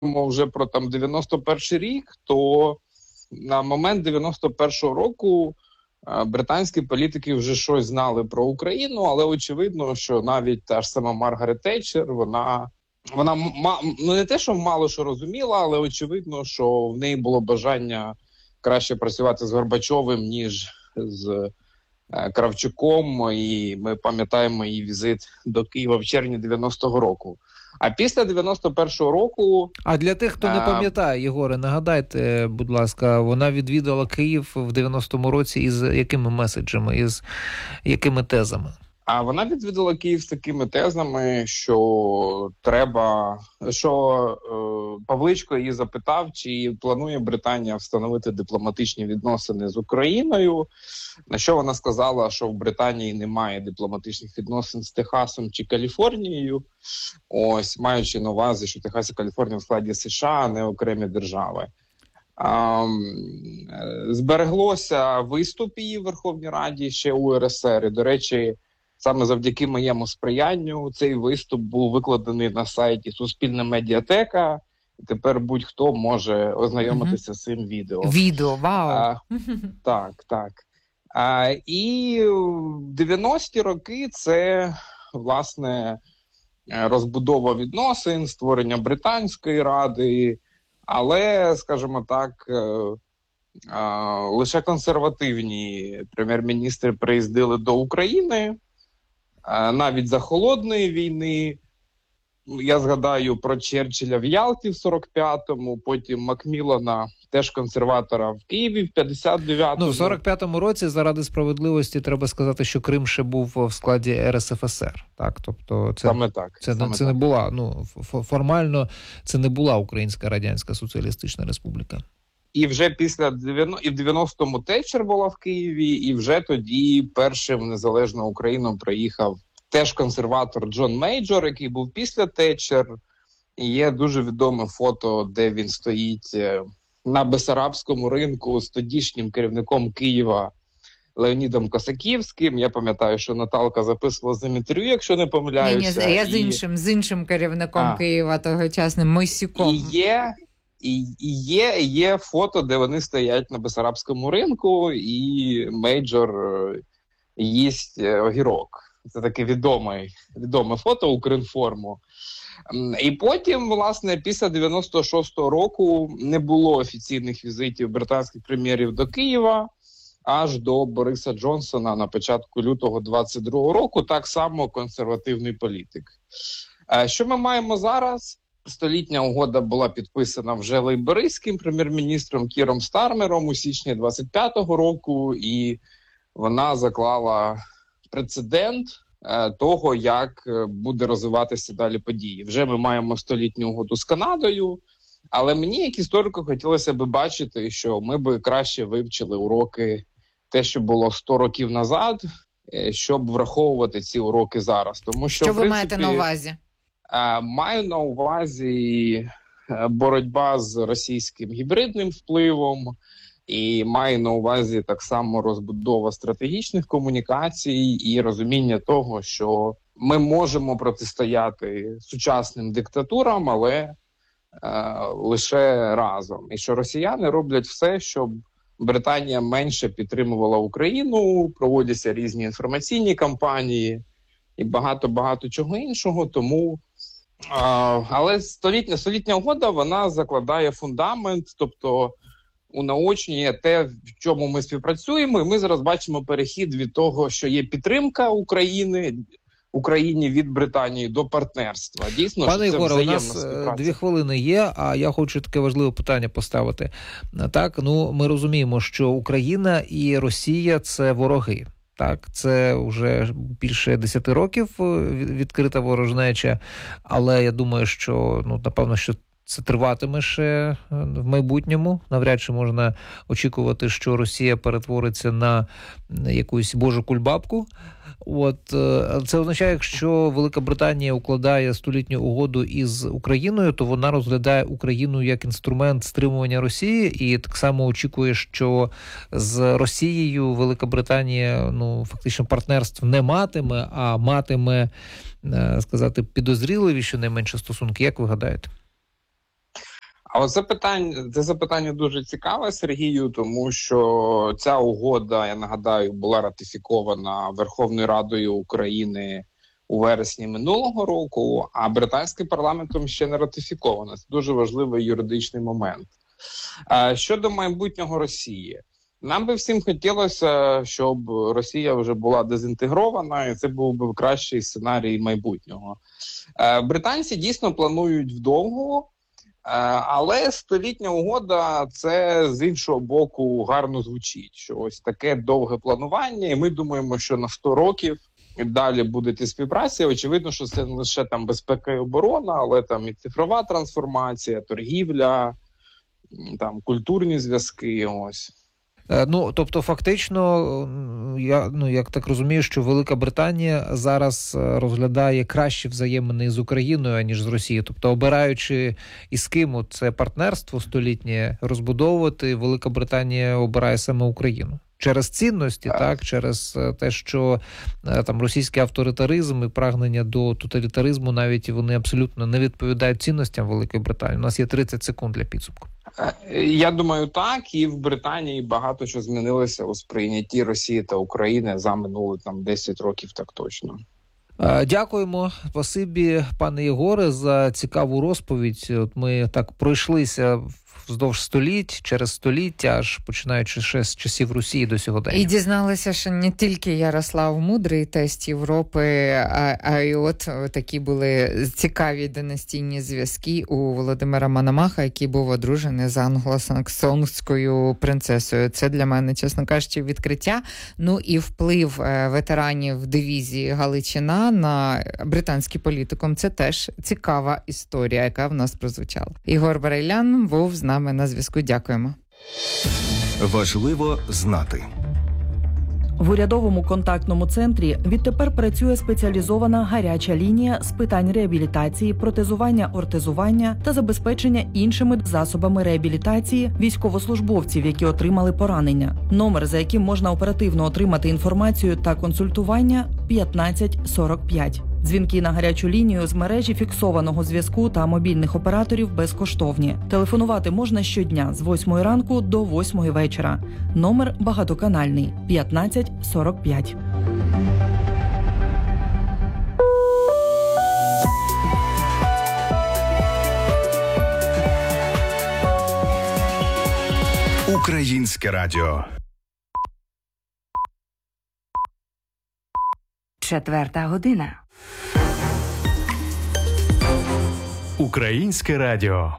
вже про 91-й рік, то на момент 91-го року британські політики вже щось знали про Україну, але очевидно, що навіть та ж сама Маргарет Тетчер, вона ну не те, що мало що розуміла, але очевидно, що в неї було бажання краще працювати з Горбачовим, ніж з Кравчуком, і ми пам'ятаємо її візит до Києва в червні 90-го року. А після 91-го року... А для тих, хто не пам'ятає, Єгоре, нагадайте, будь ласка, вона відвідала Київ в 90-му році із якими меседжами, із якими тезами? А вона відвідала Київ з такими тезами, що Павличко її запитав, чи планує Британія встановити дипломатичні відносини з Україною, на що вона сказала, що в Британії немає дипломатичних відносин з Техасом чи Каліфорнією, ось, маючи на увазі, що Техас і Каліфорнія в складі США, а не окремі держави. Збереглося виступ її в Верховній Раді ще у РСР, і, до речі, саме завдяки моєму сприянню цей виступ був викладений на сайті Суспільна медіатека, і тепер будь-хто може ознайомитися з цим відео. Відео, вау! Так. І 90-ті роки це, власне, розбудова відносин, створення Британської ради, але, скажімо так, лише консервативні прем'єр-міністри приїздили до України, навіть за Холодної війни. Я згадаю про Черчилля в Ялті в 45-му, потім Макміллана, теж консерватора, в Києві в 59-му. В 45-му році, заради справедливості, треба сказати, що Крим ще був в складі РСФСР. Так, тобто це не була, формально це не була Українська Радянська Соціалістична Республіка. І вже в 90-му Тетчер була в Києві, і вже тоді першим в незалежну Україну приїхав теж консерватор Джон Мейджор, який був після Тетчер. І є дуже відоме фото, де він стоїть на Бессарабському ринку з тодішнім керівником Києва Леонідом Косаківським. Я пам'ятаю, що Наталка записувала з ним інтерв'ю, якщо не помиляюся. Ні, я з іншим керівником Києва тогочасним, Мойсюком. І є фото, де вони стоять на Бессарабському ринку, і Мейджор їсть огірок. Це таке відоме фото Укрінформу. І потім, власне, після 96-го року не було офіційних візитів британських прем'єрів до Києва, аж до Бориса Джонсона на початку лютого 22-го року, так само консервативний політик. Що ми маємо зараз? Столітня угода була підписана вже лейбористським прем'єр-міністром Кіром Стармером у січні 25-го року, і вона заклала прецедент того, як буде розвиватися далі події. Вже ми маємо столітню угоду з Канадою, але мені, як історику, хотілося б бачити, що ми би краще вивчили уроки, те, що було 100 років назад, щоб враховувати ці уроки зараз. Тому що ви маєте на увазі? Маю на увазі боротьба з російським гібридним впливом, і маю на увазі так само розбудова стратегічних комунікацій і розуміння того, що ми можемо протистояти сучасним диктатурам, але лише разом. І що росіяни роблять все, щоб Британія менше підтримувала Україну, проводяться різні інформаційні кампанії і багато чого іншого, тому... Але столітня угода, вона закладає фундамент, тобто унаочнює те, в чому ми співпрацюємо, і ми зараз бачимо перехід від того, що є підтримка Україні від Британії до партнерства. Дійсно, пане що це Єгоре, взаємна у нас співпраця. 2 хвилини є, а я хочу таке важливе питання поставити. Так, ми розуміємо, що Україна і Росія – це вороги. Так, це вже більше 10 років відкрита ворожнеча, але я думаю, що, напевно, що це триватиме ще в майбутньому. Навряд чи можна очікувати, що Росія перетвориться на якусь божу кульбабку. Це означає, якщо Велика Британія укладає столітню угоду із Україною, то вона розглядає Україну як інструмент стримування Росії і так само очікує, що з Росією Велика Британія фактично партнерств не матиме, а матиме, сказати, підозріливі щонайменше стосунки. Як ви гадаєте? А це запитання дуже цікаве, Сергію, тому що ця угода, я нагадаю, була ратифікована Верховною Радою України у вересні минулого року, а британським парламентом ще не ратифікована. Це дуже важливий юридичний момент. Щодо майбутнього Росії. Нам би всім хотілося, щоб Росія вже була дезінтегрована, і це був би кращий сценарій майбутнього. Британці дійсно планують вдовго, але столітня угода – це з іншого боку гарно звучить, що ось таке довге планування, і ми думаємо, що на 100 років далі буде йти співпраця. Очевидно, що це не лише там безпека і оборона, але там і цифрова трансформація, торгівля, там культурні зв'язки, ось. Ну, тобто, фактично, я так розумію, що Велика Британія зараз розглядає кращі взаємини з Україною, ніж з Росією. Тобто, обираючи із ким це партнерство столітнє розбудовувати, Велика Британія обирає саме Україну. Через цінності, так, через те, що там російський авторитаризм і прагнення до тоталітаризму, навіть вони абсолютно не відповідають цінностям Великої Британії. У нас є 30 секунд для підсумку. Я думаю, так. І в Британії багато що змінилося у сприйнятті Росії та України за минулі 10 років, так точно. Дякуємо, спасибі, пане Єгоре, за цікаву розповідь. От ми так пройшлися вздовж століть, через століття, аж починаючи ще з часів Росії до сьогодення. І дізналися, що не тільки Ярослав Мудрий, тесть Європи, а й от такі були цікаві династійні зв'язки у Володимира Мономаха, який був одружений з англосаксонською принцесою. Це для мене, чесно кажучи, відкриття. Ну і вплив ветеранів дивізії Галичина на британський політикум – це теж цікава історія, яка в нас прозвучала. Ігор Барилян був з нами на зв'язку. Дякуємо. Важливо знати. В урядовому контактному центрі відтепер працює спеціалізована гаряча лінія з питань реабілітації, протезування, ортезування та забезпечення іншими засобами реабілітації військовослужбовців, які отримали поранення. Номер, за яким можна оперативно отримати інформацію та консультування – 1545. Дзвінки на гарячу лінію з мережі фіксованого зв'язку та мобільних операторів безкоштовні. Телефонувати можна щодня з 8 ранку до 8 вечора. Номер багатоканальний – 1545. Українське радіо. 4:00. Українське радіо.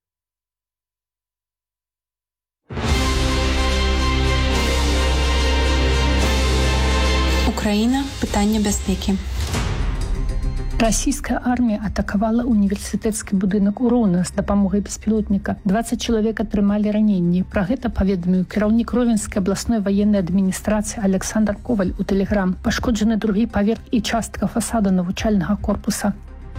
Україна – питання безпеки. Расійская армія атакавала універсітэцкі будынак у Роўна з дапамогай беспілотніка. 20 чалавек атрымалі раненні. Пра гэта паведаміў кіраўнік Ровенскай абласной ваеннай адміністрацыі Александр Коваль у Тэлеграм. Пашкоджаны другі паверх і частка фасада навучальнага корпуса.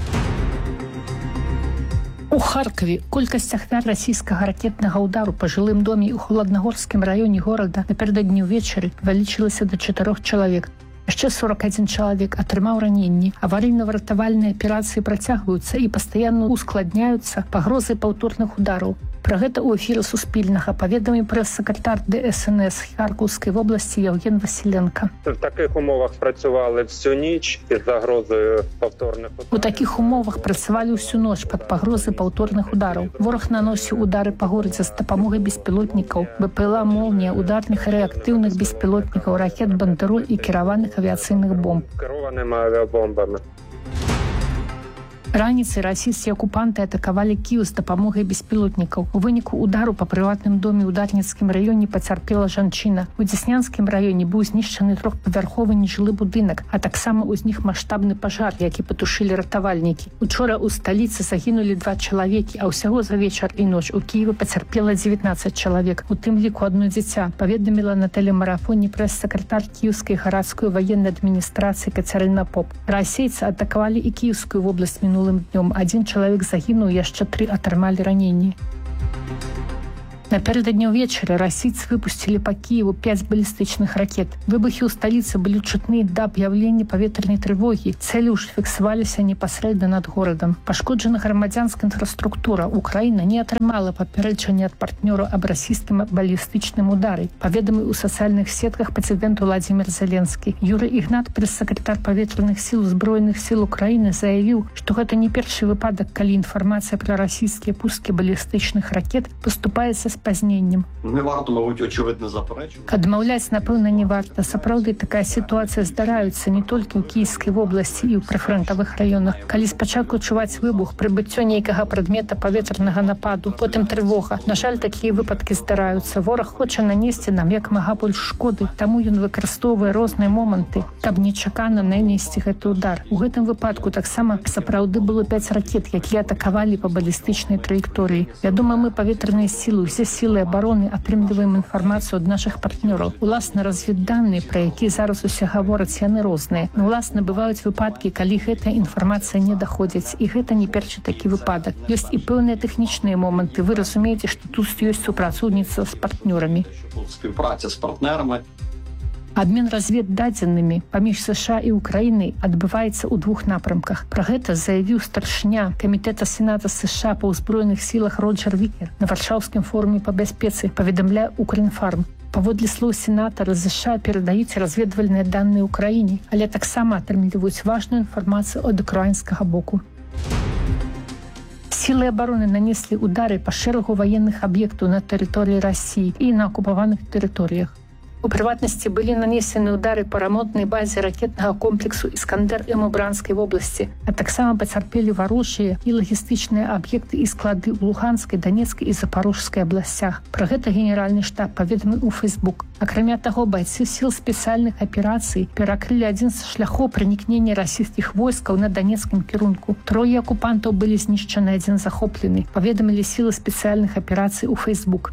У Харкові колькасць ахвяр расійскага ракетнага ўдару па жылым доме ў Холаднагорскім раёне горада напярэдадні ўвечары павялічылася да 4 чалавек. Яшчэ 41 чалавек атрымаў раненні. Аварыйна-выратавальныя аперацыі працягваюцца і пастаянна ускладняюцца пагрозай паўторных удараў. Пра гэта ў эфіры Суспільнага паведаміў прэс-сакратар ДСНС Харківської області Євген Василенко. В таких умовах працювали всю ніч із загрозою повторних ударів. У таких умовах працювали всю ніч під пагрозою повторних ударів. Ворог наносив удари по горадзе з дапамогай беспілотнікаў, БПЛА «Молнія», ударних реактивних беспілотнікаў, ракет «Бандероль» і керованих авіаційних бомб. Керованими авіабомбами. Раніцай расійскія акупанты атакавалі Кіў з дапамогай беспілотнікаў. У выніку удару па прыватным доме ў Дарніцкім раёне пацярпела жанчына. У Дзеснянскім раёне быў знішчаны трохпавярховы нежылы будынак, а таксама ўзнік маштабны пажар, які патушылі ратавальнікі. Учора ў сталіцы загінулі 2 чалавекі, а ўсяго за вечар і ноч у Кієві пацярпела 19 чалавек, у тым ліку одно дзіця, паведаміла на тэлемарафоне прэс-сакратар Кіеўскай гарадской ваеннай адміністрацыі Кацярына Поп. Расейцы атакавалі і Кіеўскую вобласць минулым днем. 1 чалавек загінуў, яшчэ 3 атрымалі раненні. Напередодні увечері расійцы выпустили по Киеву 5 балістычных ракет. Выбухі ў сталіцы былі чутны да аб'яўлення паветранай трывогі. Цэлі ўжо фіксаваліся непасрэдна над горадам. Пашкоджана грамадзянская інфраструктура. Украіна не атрымала папярэджання ад партнёраў аб расійскім балістычным удары. Паведаміў у сацыяльных сетках прэзідэнт Владзімір Зеленскі. Юрый Ігнат, прэс-сакратар паветраных сіл Збройных сіл Украіны, заявіў, што гэта не першы выпадак, калі інфармацыя пра расійскія пускі балістычных ракет паступаецца з пазненнем. Не варто, мабуть, очевидно заперечувати. Адмаўляць, напэўна, не варта. Сапраўды, такая сітуацыя здараюцца не толькі ў Кіевскай вобласці і ў прыфронтавых раёнах. Калі спачатку чуваць выбух, прыбыццё нейкага прадмета паветранага нападу, потым трывога. На жаль, такія выпадкі здараюцца. Вораг хоча нанесці нам як мага больш шкоды, таму ён выкарыстоўвае розныя моманты, каб нечакана нанесці гэты удар. У гэтым выпадку таксама сапраўды было 5 ракет, якія атакавалі па балістычнай траекторыі. Вядома, мы паветраныя сілы, усе сілы абароны атрымліваем інфармацыю ад нашых партнёраў. Уласна, разведданыя, пра якія зараз усе гавораць, яны розныя. Уласна, бываюць выпадкі, калі гэтая інфармацыя не даходзіць. І гэта не першы такі выпадак. Ёсць і пэўныя тэхнічныя моманты. Вы разумееце, што тут ёсць супрацоўніцтва з партнёрамі. Співпраця з партнерами. Абмен разведдадзенымі паміж США і Украінай адбываецца ў 2 напрамках. Пра гэта заявіў старшыня Камітэта Сената США па ўзброеных сілах Роджер Вікер на Варшаўскім форуме па бяспецы, паведамляе Укрінфарм. Паводле слоў сенатара, США перадаюць разведвальныя даныя ўкраіне, але таксама атрымліваюць важную інфармацыю ад украінскага боку. Сілы абароны нанеслі удары па шэрагу ваенных аб'ектаў на тэрыторыі Расіі і на акупаваных тэрыторыях. У прыватнасці былі нанесены ўдары па рамонтнай базе ракетнага комплексу «Іскандер-М» у Бранскай вобласці, а таксама пацярпелі варожыя і лагістычныя аб'екты і склады ў Луганскай, Данецкай і Запарожскай абласцях. Пра гэта генеральны штаб паведаміў у Facebook. Акрамя таго, байцы сіл спецыяльных аперацый перакрылі адзін з шляхоў пранікнення расійскіх войскаў на данецкім кірунку. 3 акупантаў былі знішчаны, 1 захоплены, паведамілі сілы спецыяльных аперацый у Facebook.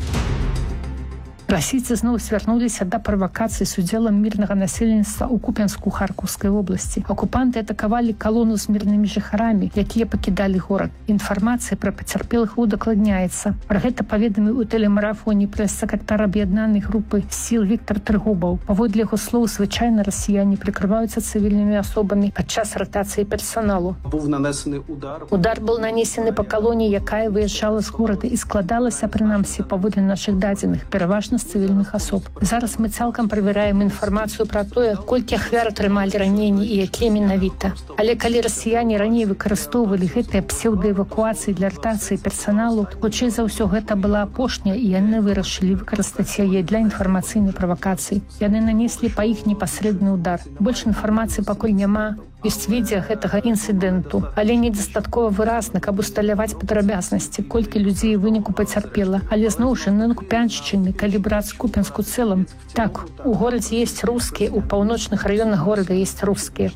Расійцы зноў звярнуліся да правакацыі з удзелам мірнага насельніцтва ў Купянску Харкаўскай вобласці. Акупанты атакавалі калону з мірнымі жыхарамі, якія пакідалі горад. Інфармацыя пра пацярпелых удакладняецца. Пра гэта паведаміў у тэлемарафоне прэс-сакратар аб'яднанай групы сіл Віктор Трыгубаў. Паводле яго слоў, звычайна расіяне прыкрываюцца цывільнымі асобамі падчас ратацыі персаналу. Був нанесений удар. Удар быў нанесены па калоні, якая выязджала з горада і складалася, прынамсі, паводле нашых дадзеных, пераважна з цывільных асоб. Зараз мы цалкам правяраем інфармацыю пра тое, колькі ахвяр атрымалі раненні і якія менавіта. Але калі расіяне раней выкарыстоўвалі гэтыя псеўдаэвакуацыі для ратацыі персаналу, хутчэй за ўсё гэта была апошняя, і яны вырашылі выкарыстаць яе для інфармацыйнай правакацыі. Яны нанеслі па іх непасрэдны удар. Больш інфармацыі пакуль няма. Ёсць відэа гэтага інцыдэнту, але недастаткова выразна, каб усталяваць падрабязнасці, колькі людзей у выніку пацярпела. Але зноў жа на Купяншчыны, калі браць Купянску цэлым, так, у горадзе ёсць рускія, у паўночных раёнах горада ёсць рускія.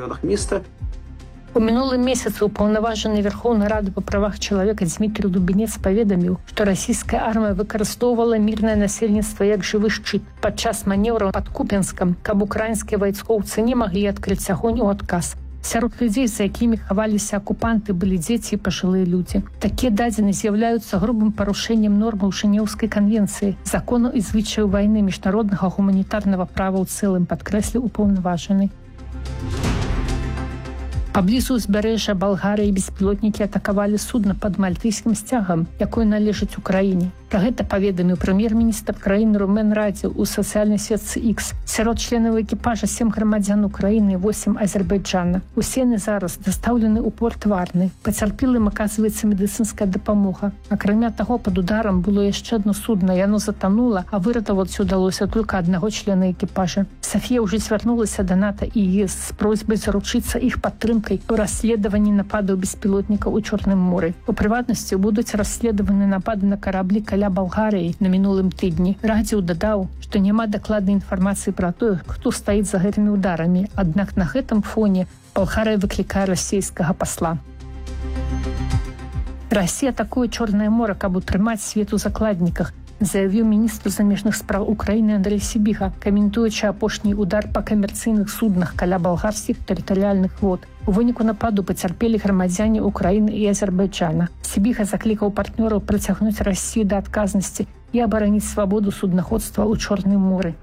У мінулым месяцы ўпаўнаважаны Верхоўнай Рады па правах чалавека Дмітрий Дубінец паведаміў, што расійская армія выкарыстоўвала мірнае насельніцтва як жывы шчыт падчас манеўраў пад Купенскам, каб украінскія вайскоўцы не маглі адкрыць агонь у адказ. Сярод людзей, за якімі хаваліся акупанты, былі дзеці і пажылыя людзі. Такія дадзены з'яўляюцца грубым парушэннем нормаў Жэнеўскай канвенцыі, законаў і звычаяў вайны, міжнароднага гуманітарнага права ў цэлым, падкрэсліў упаўнаважаны. Паблізу ўзбярэжжа Балгарыі беспілотнікі атакавалі судна пад мальтыйскім сцягам, якое належыць Украіне. Пра гэта паведаміў прэм'ер-міністр краіны Румен Радзі ў сацыяльнай сетцы X. Сярод членаў экіпажа 7 грамадзян Украіны, 8 Азербайджана. Усе яны зараз дастаўлены ў порт Варны. Пацярпелым аказваецца медыцынская дапамога. Акрамя таго, пад ударам было яшчэ адно судна, яно затанула, а выратаваць удалося толькі аднаго члена экіпажа. Сафія ўжо звярнулася да НАТО і ЕС з просьбай заручыцца іх падтрымкай у расследаванні нападаў беспілотнікаў у Чорным моры. У прыватнасці будуць расследаваны напады на караблі каля Балгарыі на мінулым тыдні. Радзіў дадаў, што няма дакладнай інфармацыі пра тое, хто стаіць за гэтымі ударамі. Аднак на гэтым фоне Балгарыя выклікае расійскага пасла. Расія атакуе Чорнае мора, каб утрымаць свет у закладніках, заявіў міністр замежных спраў Украіны Андрэй Сібіга, каментуючы апошні удар па камерцыйных суднах каля балгарскіх тэрытарыяльных вод. У выніку нападу пацярпелі грамадзяне Украіны і Азербайджана. Сібіга заклікаў партнёраў прыцягнуць Расію да адказнасці і абараніць свабоду суднаходства ў Чорным моры.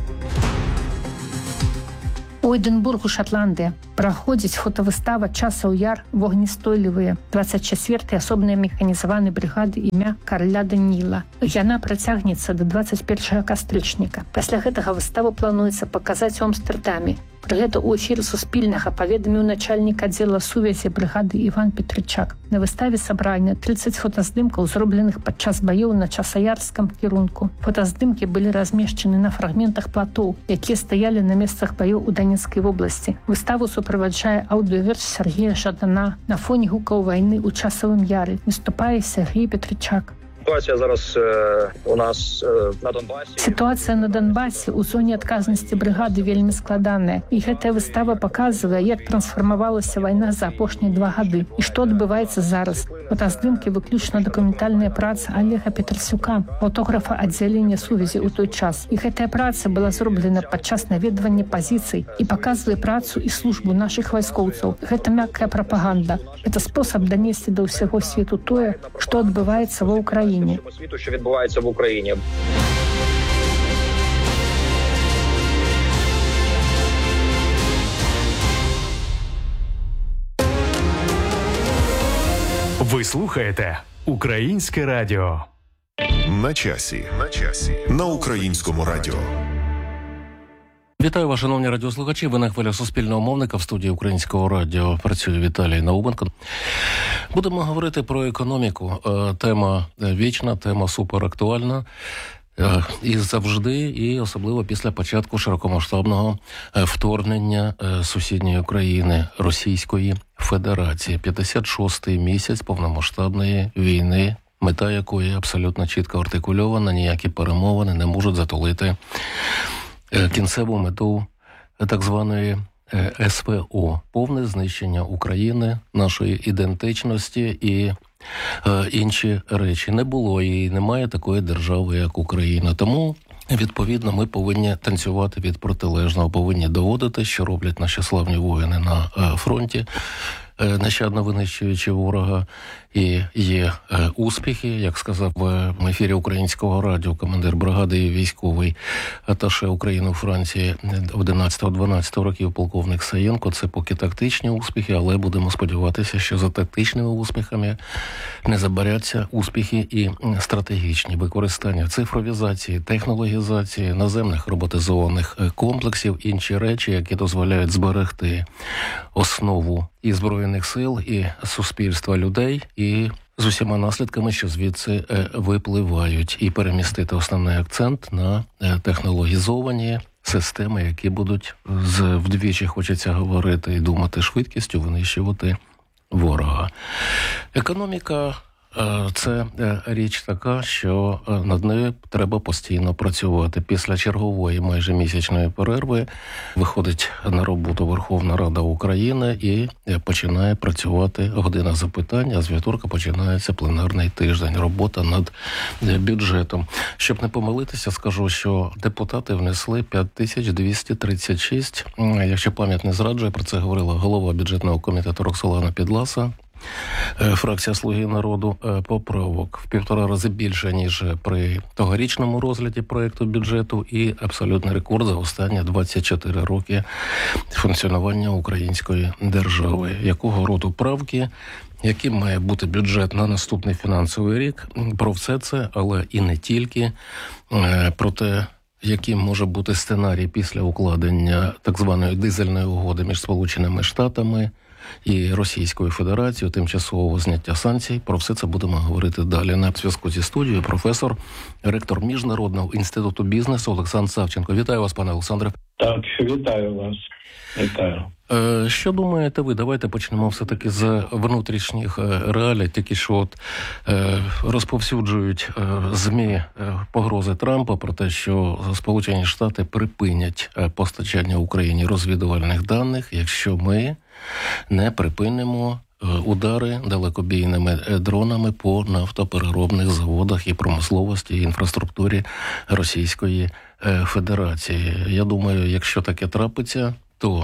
У Эдинбургу, Шотландия, проходит фотовыстава «Часаў яр. Вогнестойлівыя» 24-й асобнай механізаванай бригады імя караля Даніла. Яна працягнецца до 21 кастрычніка. Пасля гэтага выставу плануецца паказаць у Амстэрдаме. Пры гэта ў эфіры Суспільнага паведаміў начальнік аддзела сувязі брыгады Іван Петрычак. На выставе сабраны 30 фотаздымкаў, зробленых падчас баёў на Часаярскім кірунку. Фотаздымкі былі размешчаны на фрагментах платоў, якія стаялі на месцах баёў у Донецкай вобласці. Выставу суправаджае аўдыёверш Сергея Жадана. На фоне гукаў вайны ў Часавым яры выступае Сергей Петрычак. Ситуація зараз у нас на Донбасі. Ситуація на Донбасі у зоні адказнасці брыгады вельмі складаная. І гэтая выстава паказвае, як трансфармавалася вайна за апошнія 2 гады і што адбываецца зараз. Фотаздымкі выключна дакументальная праца Олега Петрасюка, фотографа аддзялення сувязі ў той час. І гэтая праца была зроблена падчас наведвання пазіцый і паказвае працу і службу нашых вайскоўцаў. Гэта мяккая прапаганда. Гэта спосаб данесці да ўсяго свету тое, што адбываецца ва Ўкраіне. Світу, що відбувається в Україні. Ви слухаєте Українське радіо. На часі. На Українському радіо. Вітаю вас, шановні радіослухачі. Ви на хвилі Суспільного мовника. В студії Українського радіо працює Віталій Науменко. Будемо говорити про економіку. Тема вічна, тема суперактуальна. І завжди, і особливо після початку широкомасштабного вторгнення сусідньої країни Російської Федерації. 56-й місяць повномасштабної війни, мета якої абсолютно чітко артикульована, ніякі перемовини не можуть затулити кінцеву мету так званої СВО. Повне знищення України, нашої ідентичності і інші речі. Не було і немає такої держави, як Україна. Тому, відповідно, ми повинні танцювати від протилежного, повинні доводити, що роблять наші славні воїни на фронті, нещадно винищуючи ворога. І є успіхи, як сказав в ефірі Українського радіо командир бригади і військовий аташе України у Франції 11-12 років полковник Саєнко. Це поки тактичні успіхи, але будемо сподіватися, що за тактичними успіхами не забаряться успіхи і стратегічні. Використання цифровізації, технологізації, наземних роботизованих комплексів, інші речі, які дозволяють зберегти основу і Збройних сил, і суспільства людей, і з усіма наслідками, що звідси випливають, і перемістити основний акцент на технологізовані системи, які будуть вдвічі, хочеться говорити і думати, швидкістю винищувати ворога. Економіка – це річ така, що над нею треба постійно працювати. Після чергової майже місячної перерви виходить на роботу Верховна Рада України і починає працювати година запитань, а з вівторка починається пленарний тиждень, робота над бюджетом. Щоб не помилитися, скажу, що депутати внесли 5236, якщо пам'ять не зраджує, про це говорила голова бюджетного комітету Роксолана Підласа, фракція «Слуги народу», поправок в 1,5 рази більше, ніж при тогорічному розгляді проєкту бюджету, і абсолютний рекорд за останні 24 роки функціонування української держави. Якого роду правки, яким має бути бюджет на наступний фінансовий рік, про все це, але і не тільки, про те, яким може бути сценарій після укладення так званої дизельної угоди між Сполученими Штатами і Російською Федерацією, тимчасового зняття санкцій. Про все це будемо говорити далі. На зв'язку зі студією професор, ректор Міжнародного інституту бізнесу Олександр Савченко. Вітаю вас, пане Олександре. Так, вітаю вас. Вітаю. Що думаєте ви? Давайте почнемо все-таки з внутрішніх реалій. Тільки що от розповсюджують ЗМІ погрози Трампа про те, що Сполучені Штати припинять постачання Україні розвідувальних даних, якщо ми не припинимо удари далекобійними дронами по нафтопереробних заводах і промисловості, і інфраструктурі Російської Федерації. Я думаю, якщо таке трапиться, то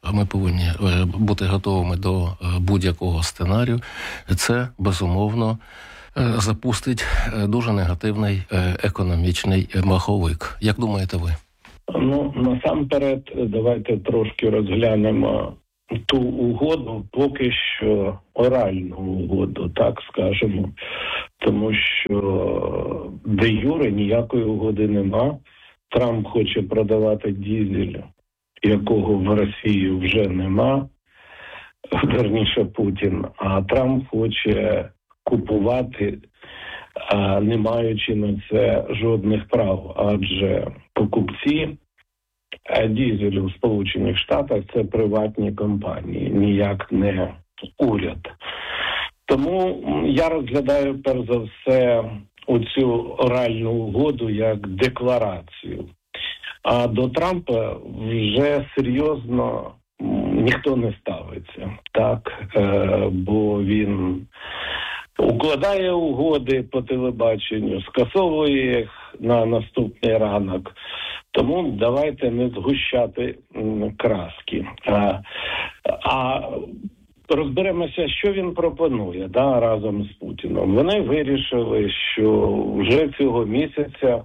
ми повинні бути готовими до будь-якого сценарію, це, безумовно, запустить дуже негативний економічний маховик. Як думаєте ви? Ну, насамперед, давайте трошки розглянемо ту угоду, поки що оральну угоду, так скажемо. Тому що де юре ніякої угоди нема. Трамп хоче продавати дизель, якого в Росії вже нема, верніше Путін, а Трамп хоче купувати, не маючи на це жодних прав, адже покупці дизелю в Сполучених Штатах – це приватні компанії, ніяк не уряд. Тому я розглядаю, перш за все, оцю оральну угоду як декларацію. А до Трампа вже серйозно ніхто не ставиться, так, бо він укладає угоди по телебаченню, скасовує їх на наступний ранок. Тому давайте не згущати краски. А розберемося, що він пропонує разом з Путіном. Вони вирішили, що вже цього місяця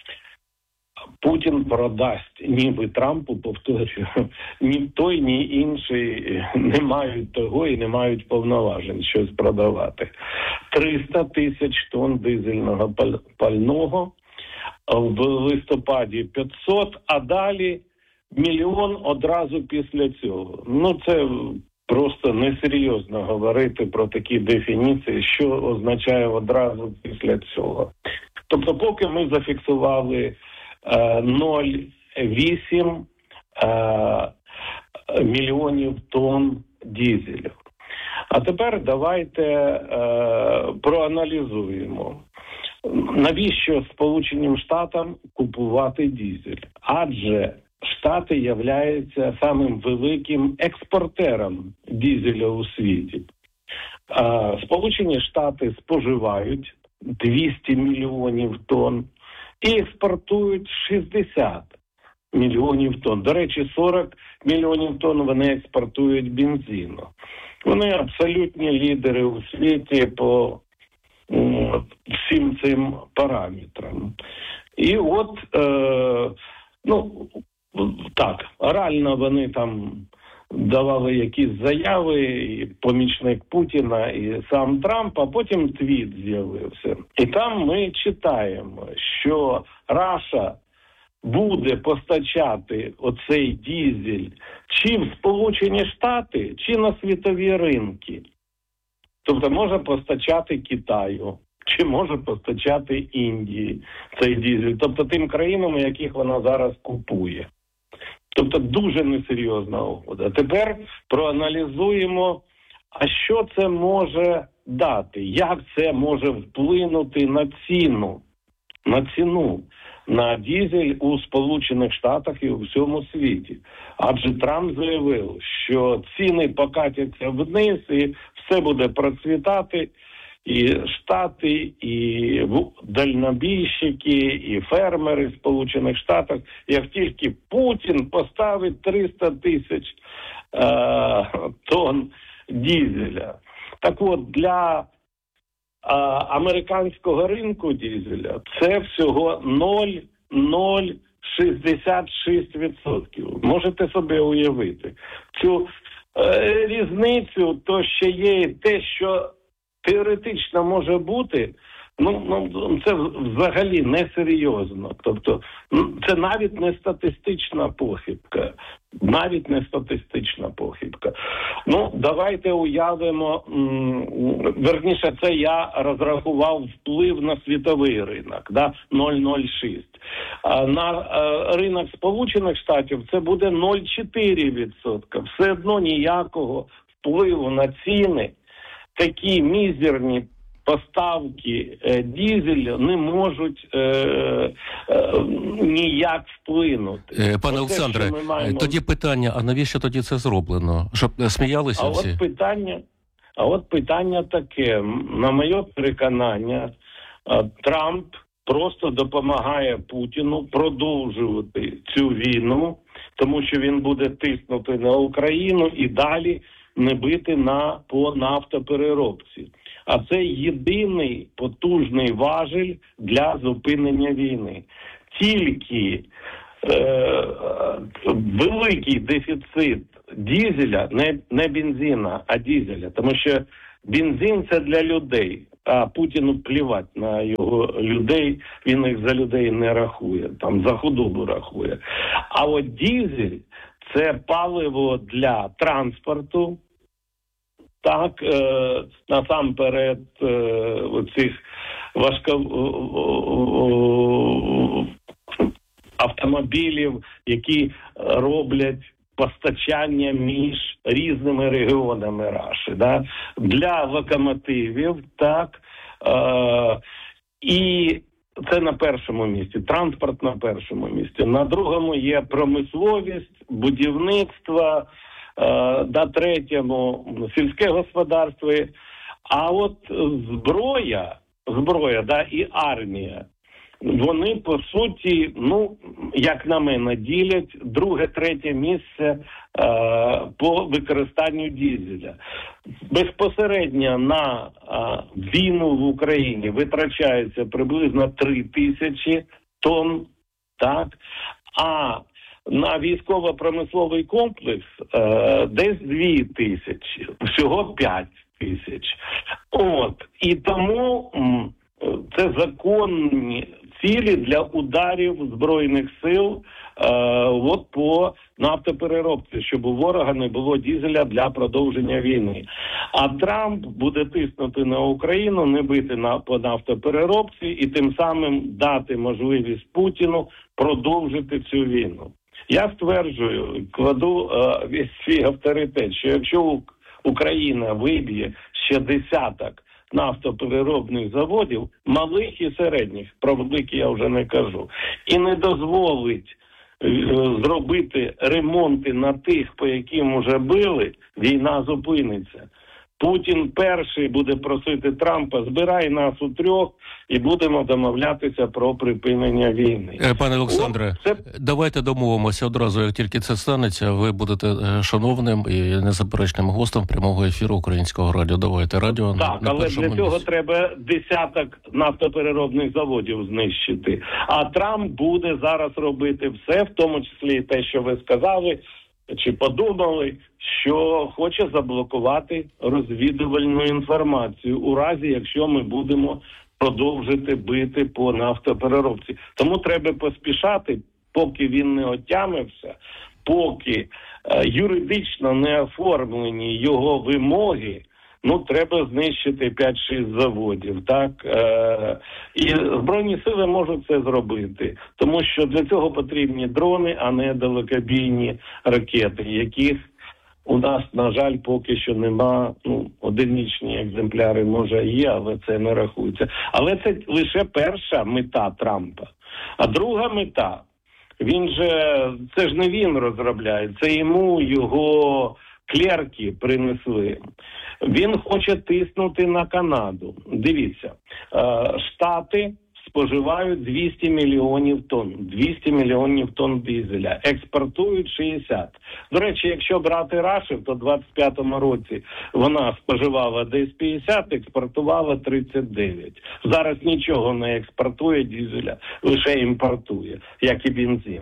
Путін продасть, ніби Трампу, повторюю, ні той, ні інший не мають того і не мають повноважень щось продавати. 300 тисяч тонн дизельного пального, в листопаді 500, а далі 1 мільйон одразу після цього. Ну, це просто несерйозно говорити про такі дефініції, що означає одразу після цього. Тобто, поки ми зафіксували 0,8 мільйонів тонн дизелю. А тепер давайте проаналізуємо. Навіщо Сполученим Штатам купувати дизель? Адже Штати являються самим великим експортером дизеля у світі. Сполучені Штати споживають 200 мільйонів тонн і експортують 60 мільйонів тонн. До речі, 40 мільйонів тонн вони експортують бензину. Вони абсолютні лідери у світі по всім цим параметрам. І от, так, орально вони там давали якісь заяви, і помічник Путіна, і сам Трамп, а потім твіт з'явився. І там ми читаємо, що Раша буде постачати оцей дизель чи в Сполучені Штати, чи на світові ринки. Тобто може постачати Китаю, чи може постачати Індії цей дизель. Тобто тим країнам, яких вона зараз купує. Тобто дуже несерйозна угода. Тепер проаналізуємо, а що це може дати, як це може вплинути на ціну на дизель у Сполучених Штатах і у всьому світі. Адже Трамп заявив, що ціни покатяться вниз і все буде процвітати, і Штати, і дальнобійщики, і фермери в Сполучених Штатах. Як тільки Путін поставить 300 тисяч тонн дизеля. Так от, для американського ринку дизеля це всього 0,066%. Можете собі уявити. Цю різницю, то ще є те, що теоретично може бути, це взагалі несерйозно. Тобто, це навіть не статистична похибка. Давайте уявимо, верніше, це я розрахував вплив на світовий ринок, 0,06. А на ринок Сполучених Штатів це буде 0,4%. Все одно ніякого впливу на ціни такі мізерні поставки дизелю не можуть ніяк вплинути. Пане Олександре, тоді питання, а навіщо тоді це зроблено? Щоб сміялися всі? А от питання таке. На моє переконання, Трамп просто допомагає Путіну продовжувати цю війну тому що він буде тиснути на Україну і далі не бити по нафтопереробці. А це єдиний потужний важіль для зупинення війни. Тільки великий дефіцит дизеля, не бензина, а дизеля, тому що бензин – це для людей, а Путіну плівать на його людей, він їх за людей не рахує, там за худобу рахує. А от дизель – це паливо для транспорту, так, насамперед оцих автомобілів, які роблять постачання між різними регіонами Раші, да? Для локомотивів, так, і це на першому місці, транспорт на першому місці. На другому є промисловість, будівництво, на третьому сільське господарство. А от зброя, да, і армія, вони, по суті, як на мене, ділять друге-третє місце по використанню дизеля. Безпосередньо на війну в Україні витрачається приблизно 3000 тонн, так, а на військово-промисловий комплекс десь 2000, всього 5000. І тому це законні цілі для ударів Збройних сил по нафтопереробці, щоб у ворога не було дизеля для продовження війни. А Трамп буде тиснути на Україну, не бити по нафтопереробці і тим самим дати можливість Путіну продовжити цю війну. Я стверджую, кладу весь свій авторитет, що якщо Україна виб'є ще десяток нафтопереробних заводів, малих і середніх, про великі я вже не кажу, і не дозволить зробити ремонти на тих, по яким вже били, війна зупиниться. Путін перший буде просити Трампа, збирай нас у трьох і будемо домовлятися про припинення війни. Пане Олександре, давайте домовимося одразу, як тільки це станеться, ви будете шановним і незаперечним гостем прямого ефіру Українського радіо. Давайте радіо. Так, але для цього треба десяток нафтопереробних заводів знищити. А Трамп буде зараз робити все, в тому числі і те, що ви сказали, чи подумали, що хоче заблокувати розвідувальну інформацію у разі, якщо ми будемо продовжити бити по нафтопереробці. Тому треба поспішати, поки він не отямився, поки юридично не оформлені його вимоги, треба знищити 5-6 заводів, так? І Збройні сили можуть це зробити, тому що для цього потрібні дрони, а не далекобійні ракети, яких у нас, на жаль, поки що нема, одиничні екземпляри, може, є, але це не рахується. Але це лише перша мета Трампа. А друга мета, це ж не він розробляє, це йому його клерки принесли. Він хоче тиснути на Канаду. Дивіться, Штати споживають 200 мільйонів тонн. 200 мільйонів тонн дизеля. Експортують 60. До речі, якщо брати Рашу, то в 25-му році вона споживала десь 50, експортувала 39. Зараз нічого не експортує дизеля, лише імпортує, як і бензин.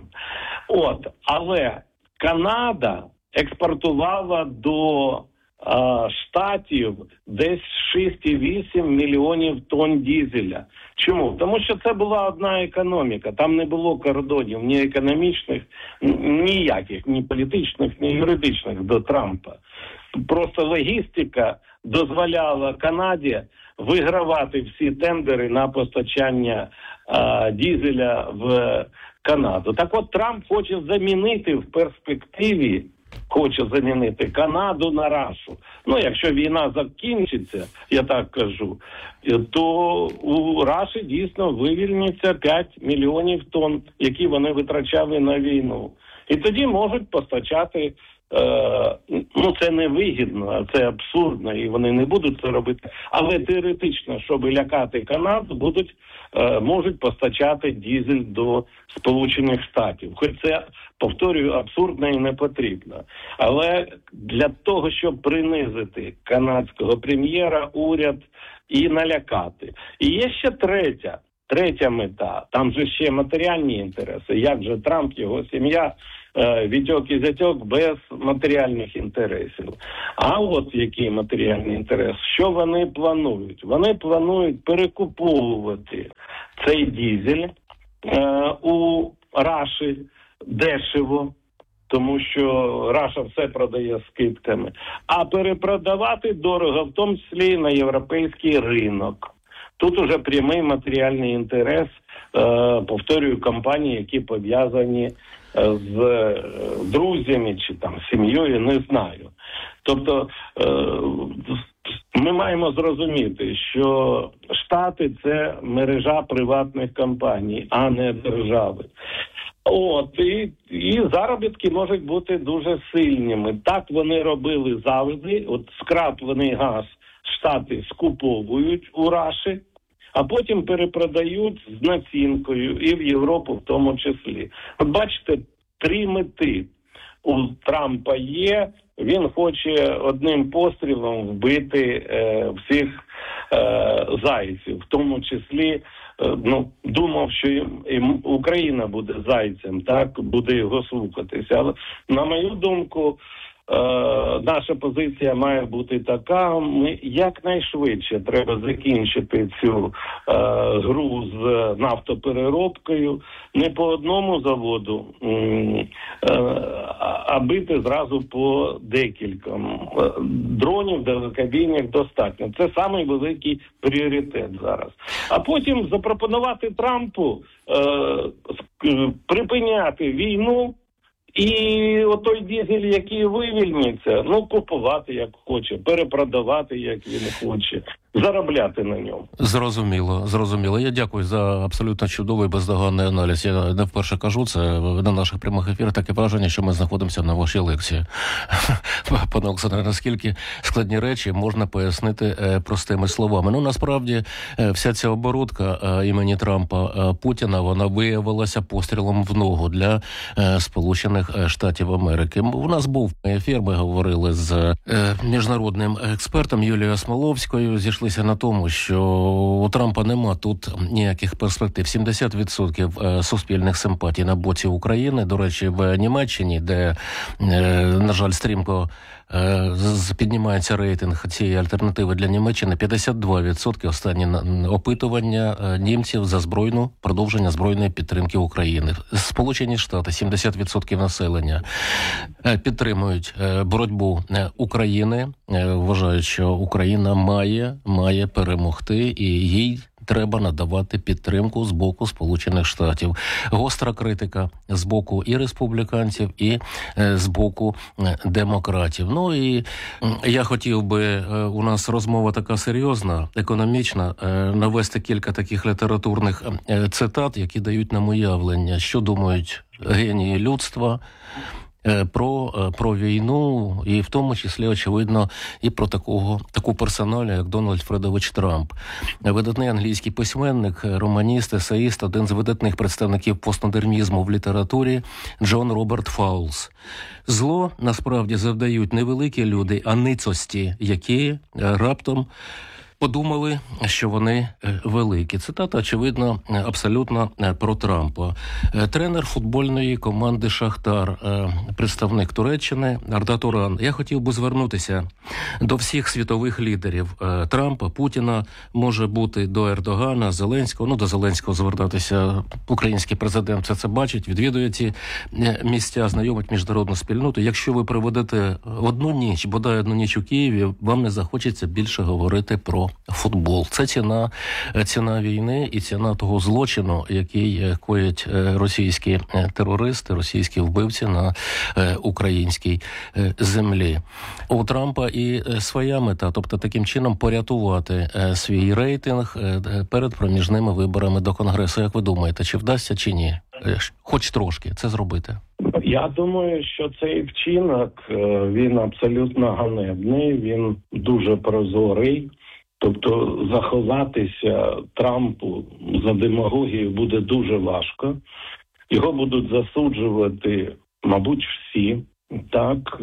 Але Канада експортувала до Штатів десь 6,8 мільйонів тонн дизеля. Чому? Тому що це була одна економіка. Там не було кордонів ні економічних, ніяких, ні політичних, ні юридичних до Трампа. Просто логістика дозволяла Канаді вигравати всі тендери на постачання дизеля в Канаду. Так от Трамп хоче замінити в перспективі Канаду на Рашу. Якщо війна закінчиться, я так кажу, то у Раші дійсно вивільниться 5 мільйонів тонн, які вони витрачали на війну. І тоді можуть постачати це не вигідно, а це абсурдно, і вони не будуть це робити. Але теоретично, щоб лякати Канаду, можуть постачати дизель до Сполучених Штатів. Хоч це, повторюю, абсурдно і не потрібно. Але для того, щоб принизити канадського прем'єра, уряд і налякати. І є ще третя мета. Там же ще матеріальні інтереси. Як же Трамп, його сім'я, Вітьок і зятьок без матеріальних інтересів. А от який матеріальний інтерес? Що вони планують? Вони планують перекуповувати цей дизель у Раші дешево, тому що Раша все продає скидками, а перепродавати дорого, в тому числі і на європейський ринок. Тут уже прямий матеріальний інтерес, повторюю, компаній, які пов'язані з друзями чи там сім'єю, не знаю. Тобто ми маємо зрозуміти, що Штати – це мережа приватних компаній, а не держави. І заробітки можуть бути дуже сильними. Так вони робили завжди. Скраплений газ Штати скуповують у Раші, а потім перепродають з націнкою і в Європу в тому числі. От бачите, 3 мети у Трампа є. Він хоче одним пострілом вбити всіх зайців, в тому числі думав, що і Україна буде зайцем, так, буде його слухатися. Але, на мою думку, наша позиція має бути така: ми якнайшвидше треба закінчити цю гру з нафтопереробкою, не по одному заводу, а бити зразу по декільком. Дронів, далекобійних достатньо. Це самий великий пріоритет зараз. А потім запропонувати Трампу припиняти війну, і отой дизель, який вивільниться, купувати як хоче, перепродавати як він хоче, заробляти на ньому. Зрозуміло. Я дякую за абсолютно чудовий бездоганний аналіз. Я не вперше кажу це на наших прямих ефірах. Таке враження, що ми знаходимося на вашій лекції. Пане Олександре, наскільки складні речі можна пояснити простими словами? Насправді, вся ця оборудка імені Трампа Путіна, вона виявилася пострілом в ногу для Сполучених Штатів Америки. У нас був ефір, ми говорили з міжнародним експертом Юлією Смоловською, зійшлися на тому, що у Трампа нема тут ніяких перспектив. 70% суспільних симпатій на боці України. До речі, в Німеччині, де, на жаль, стрімко піднімається рейтинг цієї альтернативи для Німеччини, 52% останні опитування німців за продовження збройної підтримки України. Сполучені Штати, 70% населення підтримують боротьбу України, вважають, що Україна має перемогти, і їй треба надавати підтримку з боку Сполучених Штатів. Гостра критика з боку і республіканців, і з боку демократів. І я хотів би, у нас розмова така серйозна, економічна, навести кілька таких літературних цитат, які дають нам уявлення, що думають генії людства про війну, і в тому числі, очевидно, і про таку персоналію, як Дональд Фредович Трамп. Видатний англійський письменник, романіст, есеїст, один з видатних представників постмодернізму в літературі Джон Роберт Фаулс. Зло, насправді, завдають не великі люди, а ницості, які раптом подумали, що вони великі. Цитата, очевидно, абсолютно про Трампа. Тренер футбольної команди «Шахтар», представник Туреччини Арда Туран. Я хотів би звернутися до всіх світових лідерів Трампа, Путіна, може бути до Ердогана, Зеленського. До Зеленського звертатися український президент все це бачить, відвідує ці місця, знайомить міжнародну спільноту. Якщо ви проведете одну ніч, бодай одну ніч у Києві, вам не захочеться більше говорити про футбол. Це ціна війни і ціна того злочину, який коять російські терористи, російські вбивці на українській землі. У Трампа і своя мета, тобто таким чином порятувати свій рейтинг перед проміжними виборами до Конгресу. Як ви думаєте, чи вдасться, чи ні? хоч трошки це зробити? Я думаю, що цей вчинок, він абсолютно ганебний, він дуже прозорий. Тобто заховатися Трампу за демагогію буде дуже важко. Його будуть засуджувати, мабуть, всі. Так,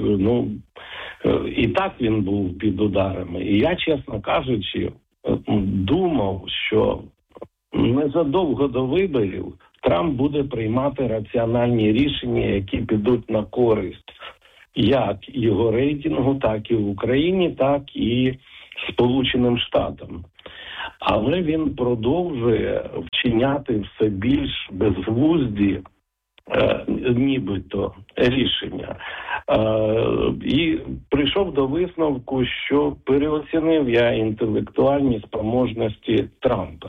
і так він був під ударами. І я, чесно кажучи, думав, що незадовго до виборів Трамп буде приймати раціональні рішення, які підуть на користь як його рейтингу, так і в Україні, так і Сполученим Штатам. Але він продовжує вчиняти все більш безглузді нібито рішення. І прийшов до висновку, що переоцінив я інтелектуальні спроможності Трампа.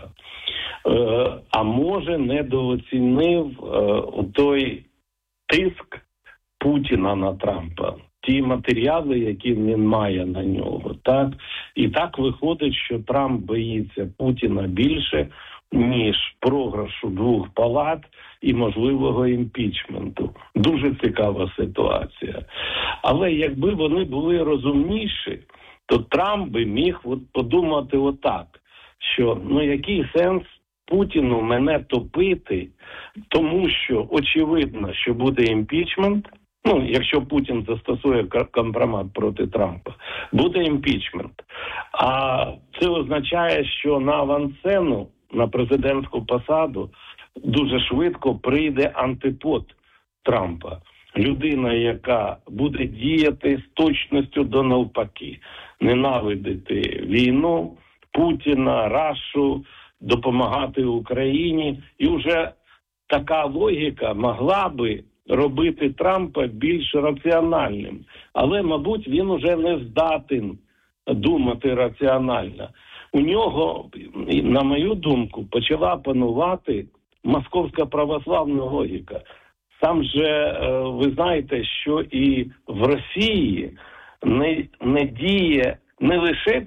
А може недооцінив той тиск Путіна на Трампа, ті матеріали, які він має на нього. Так? І так виходить, що Трамп боїться Путіна більше, ніж програшу двох палат і можливого імпічменту. Дуже цікава ситуація. Але якби вони були розумніші, то Трамп би міг подумати отак, що який сенс Путіну мене топити, тому що очевидно, що буде імпічмент, якщо Путін застосує компромат проти Трампа, буде імпічмент. А це означає, що на авансцену, на президентську посаду, дуже швидко прийде антипод Трампа. Людина, яка буде діяти з точністю до навпаки. Ненавидити війну, Путіна, Рашу, допомагати Україні. І вже така логіка могла би робити Трампа більш раціональним. Але, мабуть, він уже не здатен думати раціонально. У нього, на мою думку, почала панувати московська православна логіка. Сам же, ви знаєте, що і в Росії не діє не лише,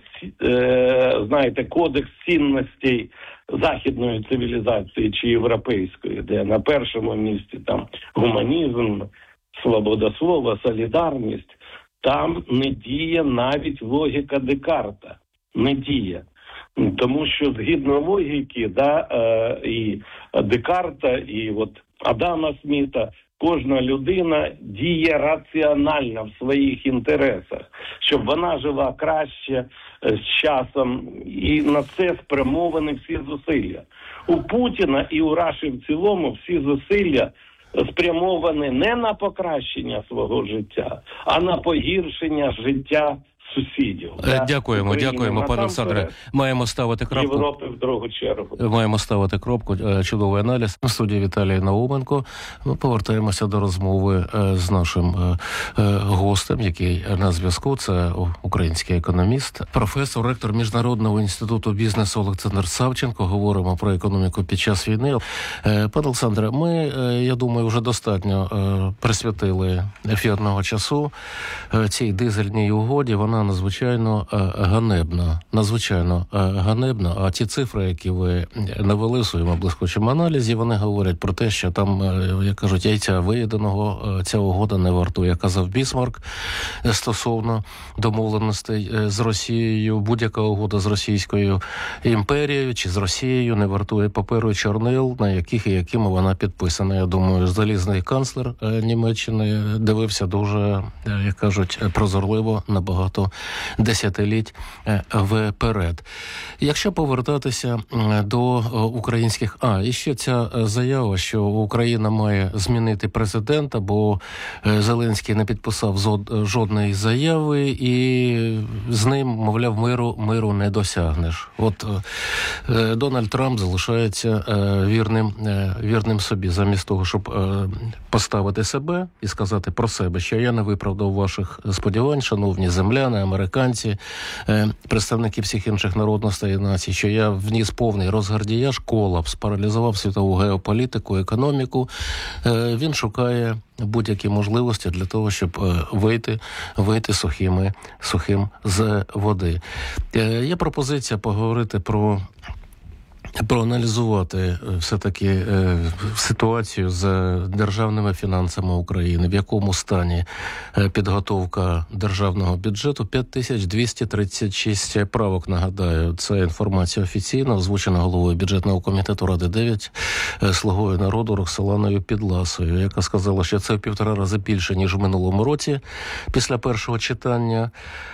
кодекс цінностей західної цивілізації чи європейської, де на першому місці там гуманізм, свобода слова, солідарність. Там не діє навіть логіка Декарта. Не діє. Тому що згідно логіки, і Декарта, і Адама Сміта, кожна людина діє раціонально в своїх інтересах, щоб вона жила краще з часом, і на це спрямовані всі зусилля. У Путіна і у Раші в цілому всі зусилля спрямовані не на покращення свого життя, а на погіршення життя сусідів. Дякуємо, пане Олександре. Маємо ставити крапку. Європи в другу чергу. Маємо ставити крапку. Чудовий аналіз. На студії Віталій Науменко. Ми повертаємося до розмови з нашим гостем, який на зв'язку. Це український економіст, професор, ректор Міжнародного інституту бізнесу Олександр Савченко. Говоримо про економіку під час війни. Пане Олександре, ми, я думаю, вже достатньо присвятили ефірного часу цій дизельній угоді. Вона надзвичайно ганебна. А ті цифри, які ви навели в своєму блискучому аналізі, вони говорять про те, що там, як кажуть, яйця виїденого ця угода не вартує. Казав Бісмарк стосовно домовленостей з Росією. Будь-яка угода з Російською імперією чи з Росією не вартує паперу і чорнил, на яких і якими вона підписана. Я думаю, залізний канцлер Німеччини дивився дуже, як кажуть, прозорливо на багато десятиліть вперед. Якщо повертатися до українських... і ще ця заява, що Україна має змінити президента, бо Зеленський не підписав жодної заяви, і з ним, мовляв, миру не досягнеш. Дональд Трамп залишається вірним собі, замість того, щоб поставити себе і сказати про себе, що я не виправдав ваших сподівань, шановні земляни, американці, представники всіх інших народностей і націй, що я вніс повний розгардіяж, колапс, паралізував світову геополітику, економіку. Він шукає будь-які можливості для того, щоб вийти сухим з води. Є пропозиція поговорити про проаналізувати все-таки ситуацію з державними фінансами України, в якому стані підготовка державного бюджету. 5236 правок, нагадаю, це інформація офіційна, озвучена головою бюджетного комітету Ради 9, слугою народу Роксоланою Підласою, яка сказала, що це в 1,5 рази більше, ніж в минулому році після першого читання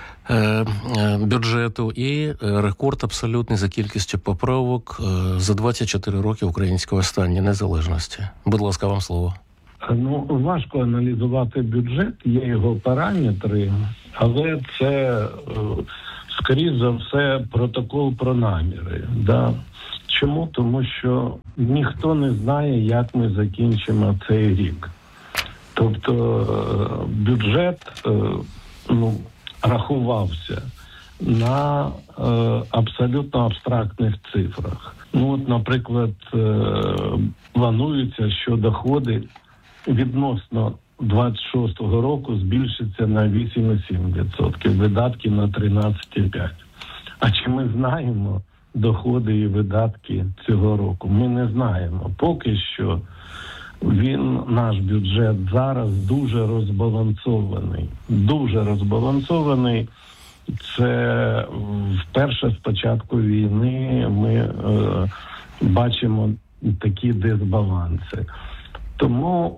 бюджету, і рекорд абсолютний за кількістю поправок за 24 роки українського стані незалежності. Будь ласка, вам слово. Ну, важко аналізувати бюджет, є його параметри, але це, скоріш за все, протокол про наміри. Да? Чому? Тому що ніхто не знає, як ми закінчимо цей рік. Тобто бюджет, рахувався на абсолютно абстрактних цифрах. От, наприклад, планується, що доходи відносно 26-го року збільшаться на 8,7%, видатки на 13,5%. А чи ми знаємо доходи і видатки цього року? Ми не знаємо. Поки що наш бюджет зараз дуже розбалансований. Дуже розбалансований. Це вперше з початку війни ми бачимо такі дисбаланси. Тому